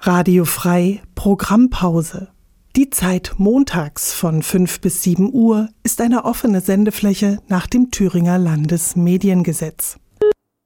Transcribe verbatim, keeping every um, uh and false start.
Radio Frei Programmpause. Die Zeit montags von fünf bis sieben Uhr ist eine offene Sendefläche nach dem Thüringer Landesmediengesetz.